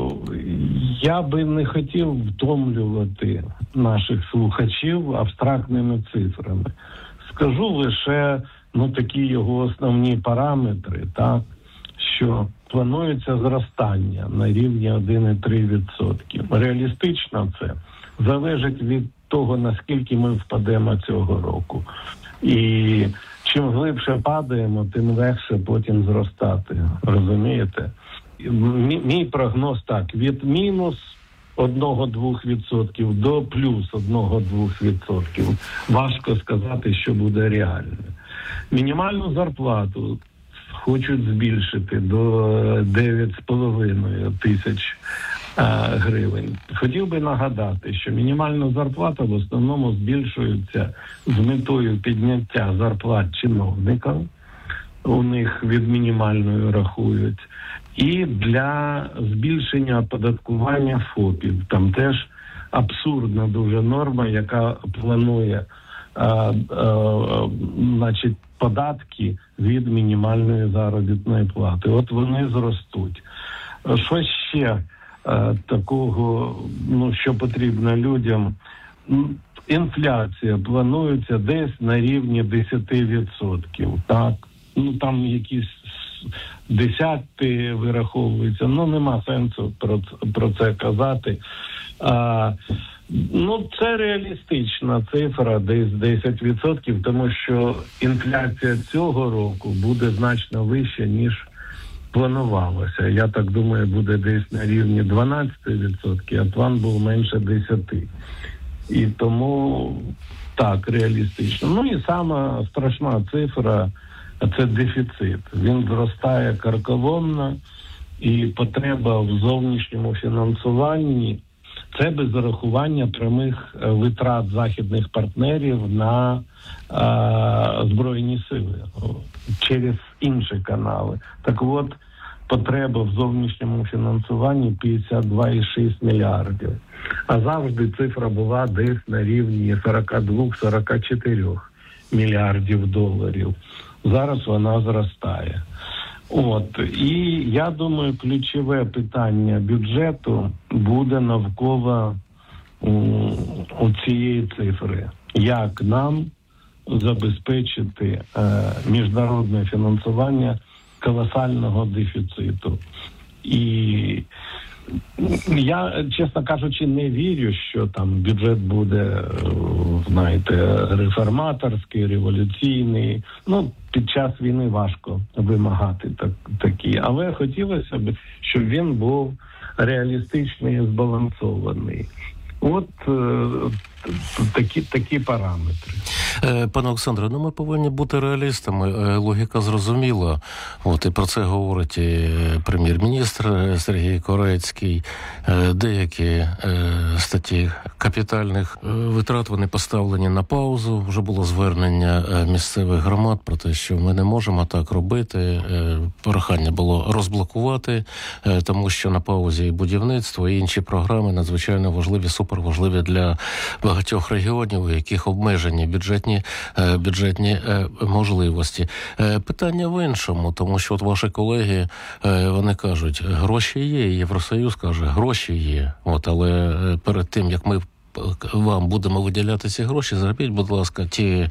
я би не хотів втомлювати наших слухачів абстрактними цифрами. Скажу лише такі його основні параметри, так, що планується зростання на рівні 1,3%. Реалістично це залежить від того, наскільки ми впадемо цього року. І чим глибше падаємо, тим легше потім зростати. Розумієте? Мій прогноз так, від мінус 1-2% до плюс 1-2%. Важко сказати, що буде реально. Мінімальну зарплату хочуть збільшити до 9,5 тисяч гривень. Хотів би нагадати, що мінімальна зарплата в основному збільшується з метою підняття зарплат чиновників, у них від мінімальної рахують, і для збільшення оподаткування ФОПів. Там теж абсурдна дуже норма, яка планує податки від мінімальної заробітної плати. От вони зростуть. Що ще такого, що потрібно людям? Інфляція планується десь на рівні 10%. Так? Там якісь десятки вираховуються. Нема сенсу про це казати. Це реалістична цифра, десь 10%, тому що інфляція цього року буде значно вища, ніж планувалося. Я так думаю, буде десь на рівні 12%, а план був менше 10%. І тому так, реалістично. І сама страшна цифра – це дефіцит. Він зростає карколомно, і потреба в зовнішньому фінансуванні – це без зарахування прямих витрат західних партнерів на Збройні сили через інші канали. Так от, потреба в зовнішньому фінансуванні 52,6 мільярдів. А завжди цифра була десь на рівні 42-44 мільярдів доларів. Зараз вона зростає. І я думаю, ключове питання бюджету буде навколо цієї цифри. Як нам забезпечити міжнародне фінансування колосального дефіциту? І я, чесно кажучи, не вірю, що там бюджет буде, реформаторський, революційний. Під час війни важко вимагати такі. Але хотілося б, щоб він був реалістичний і збалансований. такі параметри. Пане Олександре, ми повинні бути реалістами. Логіка зрозуміла. І про це говорить і прем'єр-міністр Сергій Корецький. Деякі статті капітальних витрат вони поставлені на паузу. Вже було звернення місцевих громад про те, що ми не можемо так робити. Прохання було розблокувати, тому що на паузі і будівництво, і інші програми надзвичайно важливі, суперважливі для багатьох регіонів, у яких обмежені бюджетні можливості. Питання в іншому, тому що ваші колеги, вони кажуть, гроші є, Євросоюз каже, гроші є. Але перед тим, як ми вам будемо виділяти ці гроші, зробіть, будь ласка,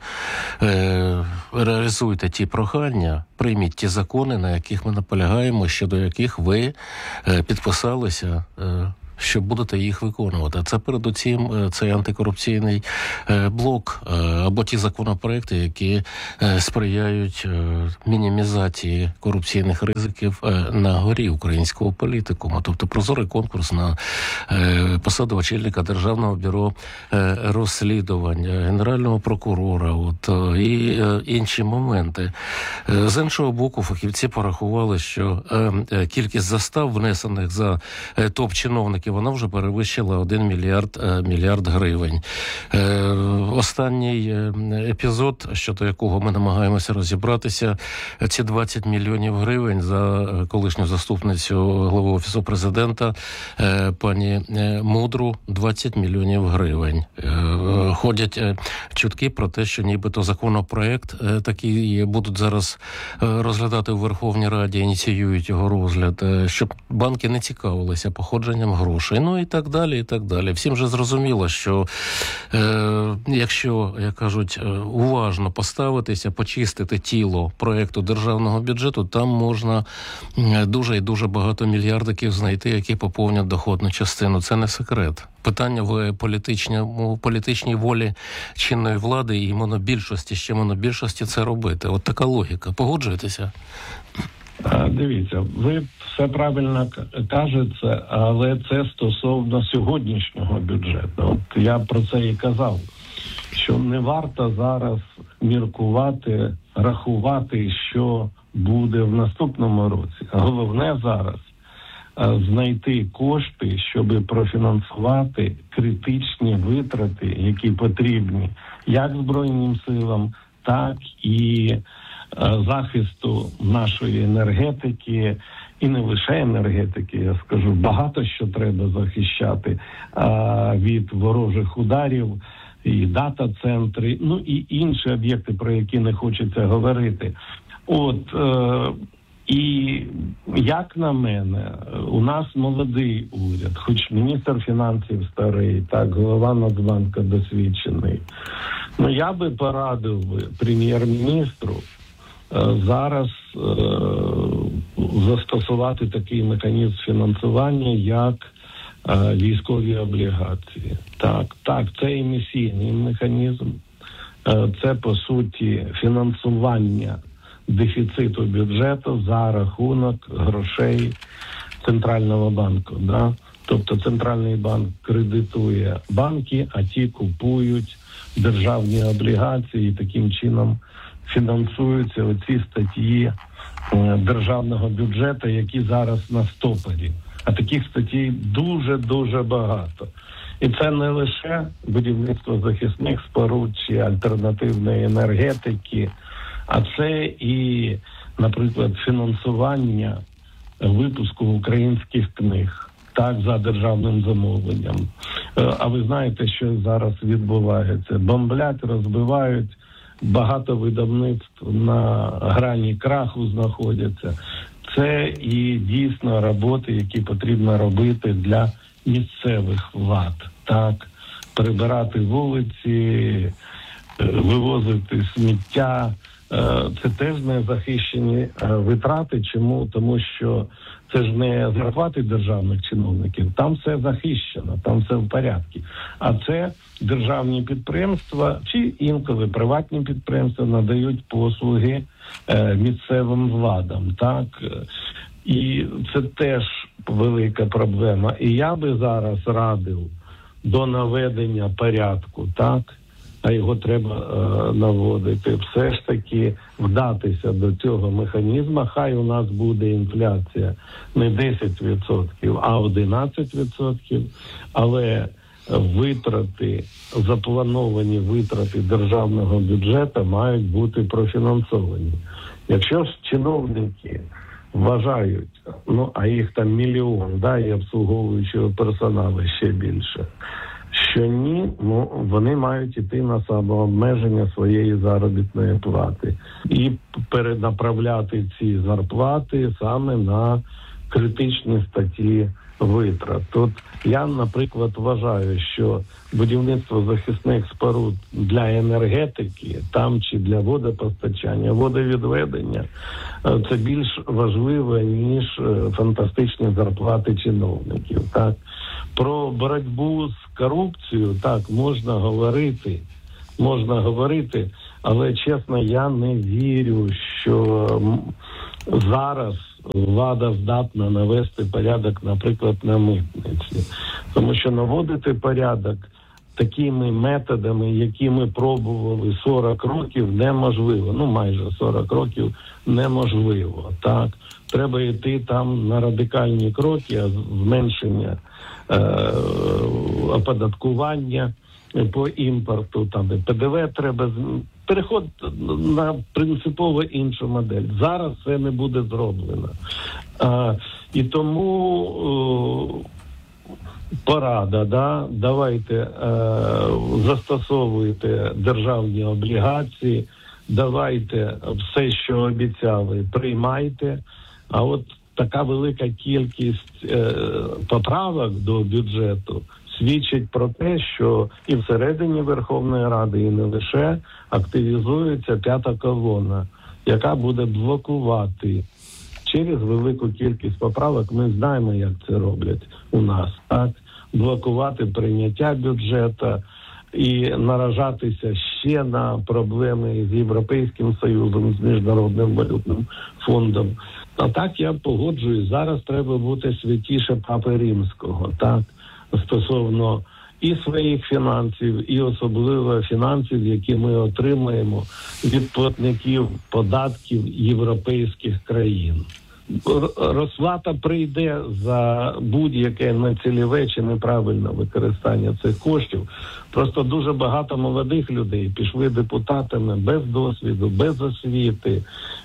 реалізуйте ті прохання, прийміть ті закони, на яких ми наполягаємо, щодо яких ви підписалися, що будете їх виконувати. Це передусім цей антикорупційний блок або ті законопроекти, які сприяють мінімізації корупційних ризиків на горі українського політикуму. Тобто прозорий конкурс на посаду очільника Державного бюро розслідувань, Генерального прокурора і інші моменти. З іншого боку, фахівці порахували, що кількість застав, внесених за топ-чиновників, вона вже перевищила 1 мільярд гривень. Останній епізод, щодо якого ми намагаємося розібратися, ці 20 мільйонів гривень за колишню заступницю голови Офісу президента пані Мудру, 20 мільйонів гривень. Ходять чутки про те, що нібито законопроект такий будуть зараз розглядати у Верховній Раді, ініціюють його розгляд, щоб банки не цікавилися походженням грошей. І так далі, і так далі. Всім же зрозуміло, що якщо, як кажуть, уважно поставитися, почистити тіло проєкту державного бюджету, там можна дуже і дуже багато мільярдиків знайти, які поповнять доходну частину. Це не секрет. Питання в політичній волі чинної влади і монобільшості, ще монобільшості це робити. От така логіка. Погоджуєтеся? Дивіться, ви все правильно кажете, але це стосовно сьогоднішнього бюджету. Я про це і казав, що не варто зараз міркувати, рахувати, що буде в наступному році. Головне зараз знайти кошти, щоб профінансувати критичні витрати, які потрібні як Збройним силам, так і захисту нашої енергетики, і не лише енергетики, я скажу, багато що треба захищати від ворожих ударів, і дата-центри, і інші об'єкти, про які не хочеться говорити. І, як на мене, у нас молодий уряд, хоч міністр фінансів старий, так, голова Нацбанку досвідчений. Я би порадив прем'єр-міністру зараз застосувати такий механізм фінансування, як військові облігації. Так, це емісійний механізм. Це, по суті, фінансування дефіциту бюджету за рахунок грошей Центрального банку. Тобто Центральний банк кредитує банки, а ті купують державні облігації і таким чином фінансуються оці статті державного бюджету, які зараз на стопорі. А таких статей дуже-дуже багато. І це не лише будівництво захисних споруд чи альтернативної енергетики, а це і, наприклад, фінансування випуску українських книг, так, за державним замовленням. А ви знаєте, що зараз відбувається? Бомблять, розбивають, багато видавництв на грані краху знаходяться. Це і дійсно роботи, які потрібно робити для місцевих влад. Так, прибирати вулиці, вивозити сміття. Це теж не захищені витрати. Чому? Тому що це ж не зарплати державних чиновників. Там все захищено, там все в порядку. А це державні підприємства чи інколи приватні підприємства надають послуги місцевим владам. Так? І це теж велика проблема. І я би зараз радив до наведення порядку, так, а його треба наводити, все ж таки вдатися до цього механізму. Хай у нас буде інфляція не 10%, а 11%, але витрати, заплановані витрати державного бюджету мають бути профінансовані. Якщо ж чиновники вважають, ну, а їх там мільйон, да, і обслуговуючого персоналу ще більше, що ні, ну, вони мають іти на самообмеження своєї заробітної плати і перенаправляти ці зарплати саме на критичні статті витрат. Тут я, наприклад, вважаю, що будівництво захисних споруд для енергетики, там чи для водопостачання, водовідведення, це більш важливо, ніж фантастичні зарплати чиновників. Так? Про боротьбу з корупцією, так, можна говорити, але, чесно, я не вірю, що зараз влада здатна навести порядок, наприклад, на митниці. Тому що наводити порядок такими методами, які ми пробували 40 років, неможливо. Ну, майже 40 років неможливо. Так? Треба йти там на радикальні кроки, зменшення оподаткування по імпорту, там і ПДВ треба, переход на принципово іншу модель. Зараз це не буде зроблено. І тому порада, да, давайте застосовуйте державні облігації, давайте все, що обіцяли, приймайте. А от така велика кількість поправок до бюджету свідчить про те, що і всередині Верховної Ради, і не лише, активізується п'ята колона, яка буде блокувати через велику кількість поправок. Ми знаємо, як це роблять у нас, так? Блокувати прийняття бюджету і наражатися ще на проблеми з Європейським Союзом, з Міжнародним валютним фондом. А так я погоджуюсь, зараз треба бути святіше Папи Римського, так? Стосовно і своїх фінансів, і особливо фінансів, які ми отримаємо від платників податків європейських країн. Розплата прийде за будь-яке нецільове чи неправильне використання цих коштів. Просто дуже багато молодих людей пішли депутатами без досвіду, без освіти.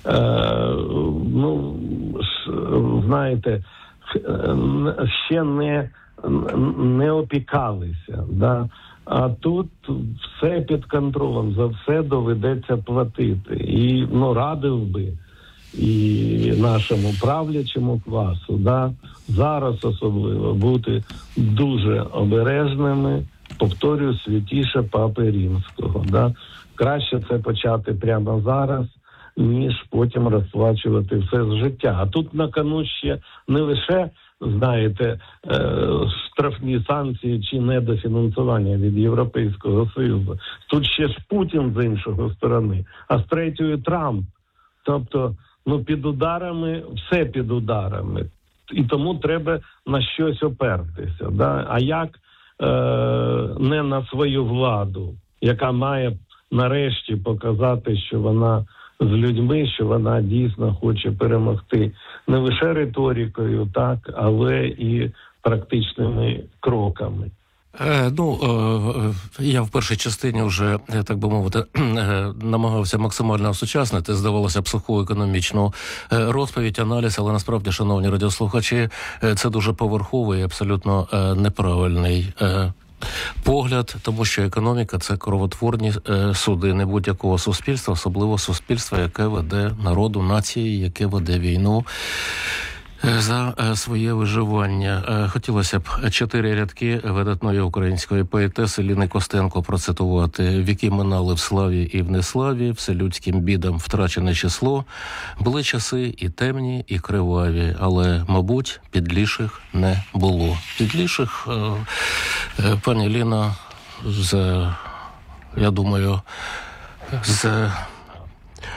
Знаєте, ще не опікалися. Да? А тут все під контролем, за все доведеться платити. І радив би і нашому правлячому класу, да, зараз особливо бути дуже обережними, повторюю, святіше Папи Римського. Да. Краще це почати прямо зараз, ніж потім розплачувати все з життя. А тут на кону ще не лише, знаєте, штрафні санкції чи недофінансування від Європейського Союзу. Тут ще ж Путін з іншої сторони, а з третьої Трамп. Тобто, під ударами, все під ударами. І тому треба на щось опертися. Да? А як не на свою владу, яка має нарешті показати, що вона з людьми, що вона дійсно хоче перемогти не лише риторикою, так, але і практичними кроками. Я в першій частині вже, так би мовити, намагався максимально осучаснити, здавалося б, суху економічну розповідь, аналіз, але насправді, шановні радіослухачі, це дуже поверховий і абсолютно неправильний погляд, тому що економіка – це кровотворні судини будь-якого суспільства, особливо суспільства, яке веде народу, нації, яке веде війну за своє виживання. Хотілося б 4 рядки видатної української поетеси Ліни Костенко процитувати. «Віки минали в славі і в неславі, вселюдським бідам втрачене число. Були часи і темні, і криваві, але, мабуть, підліших не було». Підліших, пані Ліна, я думаю, з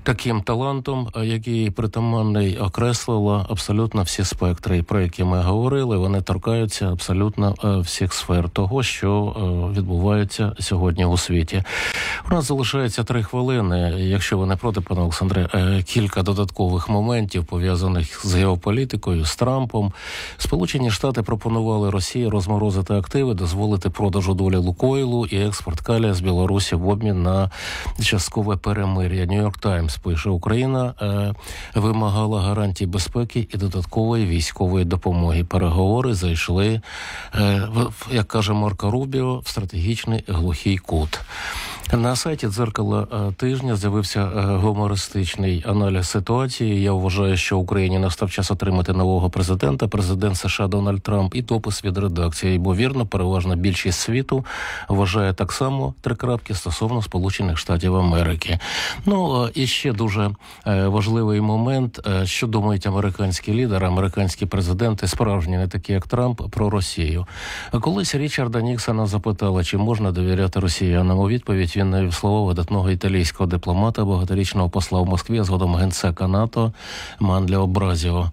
таким талантом, який притаманний, окреслила абсолютно всі спектри, про які ми говорили. Вони торкаються абсолютно всіх сфер того, що відбувається сьогодні у світі. У нас залишається 3 хвилини. Якщо ви не проти, пане Олександре, кілька додаткових моментів, пов'язаних з геополітикою, з Трампом. Сполучені Штати пропонували Росії розморозити активи, дозволити продажу долі Лукойлу і експорт калія з Білорусі в обмін на часткове перемир'я. Нью-Йорк Таймс пише, Україна вимагала гарантій безпеки і додаткової військової допомоги. Переговори зайшли, як каже Марко Рубіо, в стратегічний глухий кут. На сайті «Дзеркало тижня» з'явився гумористичний аналіз ситуації. Я вважаю, що Україні настав час отримати нового президента. Президент США Дональд Трамп і допис від редакції. Ймовірно, переважна більшість світу вважає так само 3 крапки стосовно Сполучених Штатів Америки. Ну, і ще дуже важливий момент, що думають американські лідери, американські президенти, справжні, не такі як Трамп, про Росію. Колись Річарда Ніксона запитали, чи можна довіряти росіянам. У відповідь він навів слова видатного італійського дипломата, багаторічного посла в Москві, а згодом генсека НАТО Манліо Бразіо.